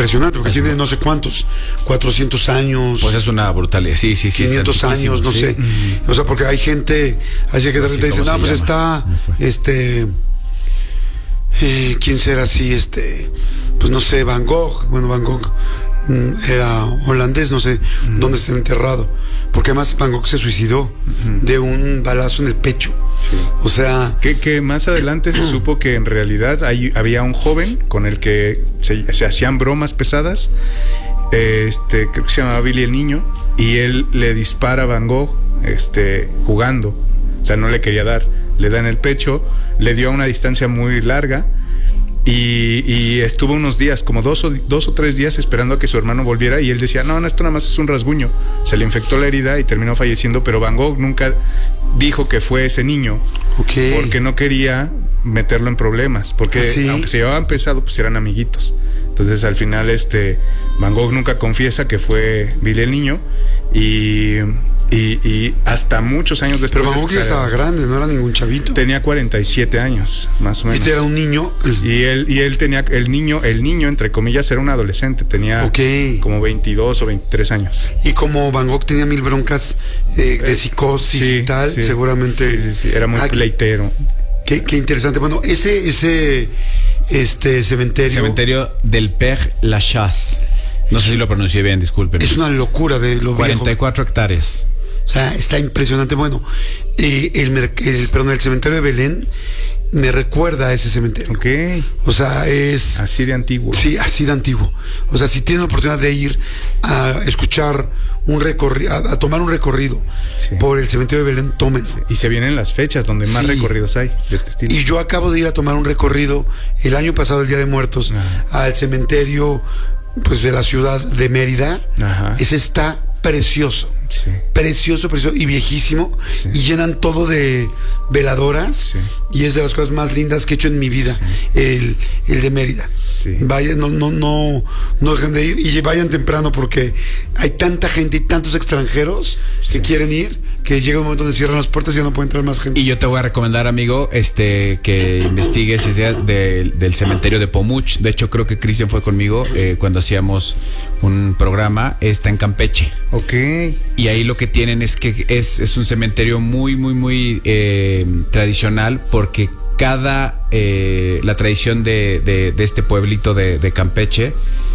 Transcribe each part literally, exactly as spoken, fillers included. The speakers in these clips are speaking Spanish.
impresionante, porque es tiene un... no sé cuántos, cuatrocientos años. Pues es una brutalidad, sí, sí, sí. quinientos años, no sí. sé. Mm. O sea, porque hay gente, así que de repente dicen, no, pues está, este, eh, ¿quién será así? Este, pues no sé, Van Gogh. Bueno, Van Gogh era holandés, no sé uh-huh. dónde está enterrado, porque además Van Gogh se suicidó uh-huh. de un balazo en el pecho. Sí. O sea, que, que más adelante se supo que en realidad hay, había un joven con el que se, se hacían bromas pesadas, este, creo que se llamaba Billy el Niño, y él le dispara a Van Gogh este, jugando, o sea, no le quería dar, le da en el pecho, le dio a una distancia muy larga. Y, y estuvo unos días, como dos o, dos o tres días esperando a que su hermano volviera, y él decía, no, no, esto nada más es un rasguño. Se le infectó la herida y terminó falleciendo, pero Van Gogh nunca dijo que fue ese niño, okay. porque no quería meterlo en problemas, porque ¿sí? aunque se llevaban pesado, pues eran amiguitos. Entonces al final este Van Gogh nunca confiesa que fue Billy el Niño, y... Y, y hasta muchos años después. Pero Van Gogh ya estaba grande, no era ningún chavito. Tenía cuarenta y siete años, más o menos. ¿Y era un niño? Y él, y él tenía, el niño, el niño, entre comillas, era un adolescente, tenía okay. como veintidós o veintitrés años. Y como Van Gogh tenía mil broncas eh, de psicosis sí, y tal, sí, seguramente. Sí, sí, sí, era muy ah, pleitero. Qué, qué interesante. Bueno, ese, ese este cementerio. Cementerio del Père Lachaise. No sé si lo pronuncié bien, disculpen. Es una locura de lo cuarenta y cuatro viejo. hectáreas. O sea, está impresionante. Bueno, eh, el, el, perdón, el cementerio de Belén me recuerda a ese cementerio. Ok. O sea, es... así de antiguo. Sí, así de antiguo. O sea, si tienen la oportunidad de ir a escuchar un recorrido, a, a tomar un recorrido sí. por el cementerio de Belén, tomen. Sí. Y se vienen las fechas donde más sí. recorridos hay de este estilo. Y yo acabo de ir a tomar un recorrido el año pasado, el Día de Muertos, ah. al cementerio pues de la ciudad de Mérida. Ajá. Ese está precioso. Sí. Precioso, precioso y viejísimo sí. y llenan todo de veladoras sí. y es de las cosas más lindas que he hecho en mi vida sí. el, el de Mérida sí. vayan, no, no, no, no dejen de ir y vayan temprano porque hay tanta gente y tantos extranjeros sí. que quieren ir que llega un momento donde cierran las puertas y ya no puede entrar más gente. Y yo te voy a recomendar, amigo, este que investigues ese de, del cementerio de Pomuch. De hecho, creo que Cristian fue conmigo eh, cuando hacíamos un programa. Está en Campeche. Ok. Y ahí lo que tienen es que es, es un cementerio muy, muy, muy eh, tradicional, porque cada eh, la tradición de, de, de este pueblito de, de Campeche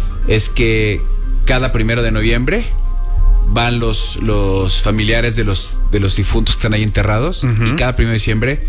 es que cada primero de noviembre van los, los familiares de los, de los difuntos que están ahí enterrados, uh-huh. y cada primero de diciembre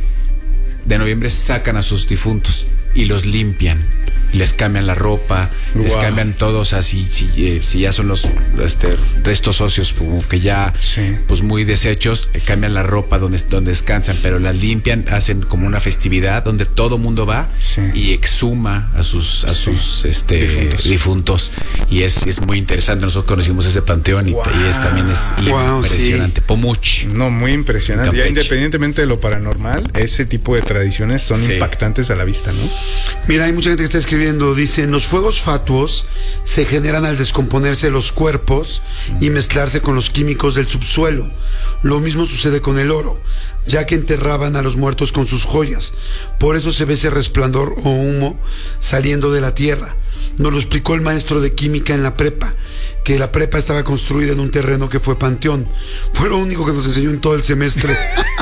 de noviembre sacan a sus difuntos y los limpian. Les cambian la ropa, wow. les cambian todo, o sea, si, si, eh, si ya son los este, restos óseos como que ya sí. pues muy deshechos, eh, cambian la ropa donde, donde descansan, pero la limpian, hacen como una festividad donde todo mundo va sí. y exhuma a sus, a sí. sus este, difuntos. difuntos. Y es, es muy interesante, nosotros conocimos ese panteón y, wow. y es, también es wow, impresionante. Sí. Pomuch. No, muy impresionante. Ya independientemente de lo paranormal, ese tipo de tradiciones son sí. impactantes a la vista, ¿no? Mira, hay mucha gente que está escribiendo. Dice, los fuegos fatuos se generan al descomponerse los cuerpos y mezclarse con los químicos del subsuelo. Lo mismo sucede con el oro, ya que enterraban a los muertos con sus joyas. Por eso se ve ese resplandor o humo saliendo de la tierra. Nos lo explicó el maestro de química en la prepa, que la prepa estaba construida en un terreno que fue panteón. Fue lo único que nos enseñó en todo el semestre.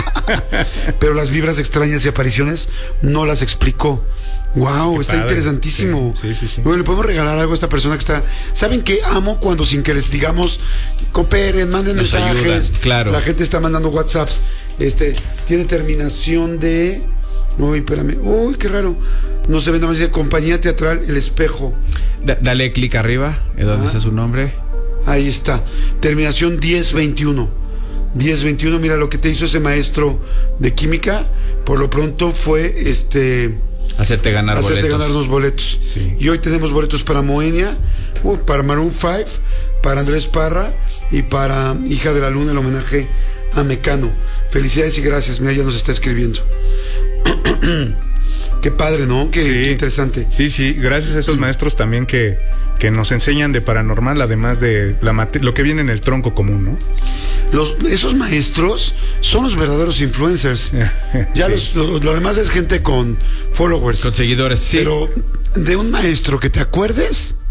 Pero las vibras extrañas y apariciones no las explicó. Wow, qué está padre. Interesantísimo. Sí, sí, sí, sí. Bueno, le podemos regalar algo a esta persona que está. ¿Saben qué? Amo cuando sin que les digamos, cooperen, manden nos mensajes. Ayudan, claro. La gente está mandando WhatsApps. Este, tiene terminación de. Uy, espérame. Uy, qué raro. No se ve nada más, dice Compañía Teatral El Espejo. Da, dale clic arriba, donde está su nombre. Ahí está. Terminación diez veintiuno. diez veintiuno, mira lo que te hizo ese maestro de química. Por lo pronto fue este. Hacerte ganar hacerte boletos. ganar dos boletos. Sí. Y hoy tenemos boletos para Moenia, uh, para Maroon cinco, para Andrés Parra y para Hija de la Luna, el homenaje a Mecano. Felicidades y gracias. Mira, ya nos está escribiendo. Qué padre, ¿no? Qué, sí. qué interesante. Sí, sí, gracias a esos maestros también que, que nos enseñan de paranormal, además de la mate- lo que viene en el tronco común, ¿no? Los, esos maestros son los verdaderos influencers. Ya sí. los, lo, lo demás es gente con followers. Con seguidores, sí. Pero de un maestro que te acuerdes,